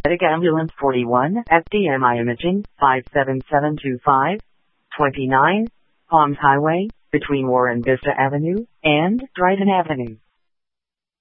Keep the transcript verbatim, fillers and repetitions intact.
Paramedic Ambulance forty-one, F D M I Imaging, five seven seven two five, twenty-nine, Palms Highway, between Warren Vista Avenue and Dryden Avenue.